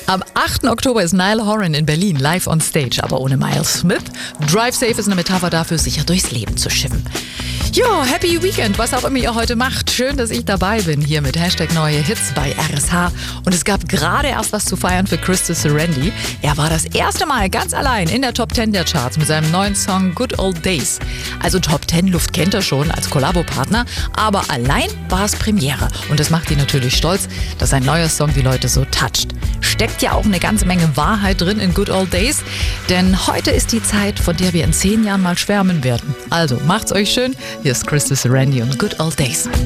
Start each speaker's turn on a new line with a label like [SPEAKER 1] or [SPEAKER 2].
[SPEAKER 1] Am 8. Oktober ist Niall Horan in Berlin live on stage, aber ohne Miles Smith. Drive Safe ist eine Metapher dafür, sicher durchs Leben zu schiffen. Ja, Happy Weekend, was auch immer ihr heute macht. Schön, dass ich dabei bin, hier mit Hashtag Neue Hits bei RSH. Und es gab gerade erst was zu feiern für Christus Serendi. Er war das erste Mal ganz allein in der Top 10 der Charts mit seinem neuen Song Good Old Days. Also Top 10 Luft kennt er schon als Kollabopartner, aber allein war es Premiere. Und das macht ihn natürlich stolz, dass sein neuer Song die Leute so toucht. Steckt ja auch eine ganze Menge Wahrheit drin in Good Old Days, denn heute ist die Zeit, von der wir in 10 Jahren mal schwärmen werden. Also macht's euch schön, hier ist Christus Serendi und Good Old Days.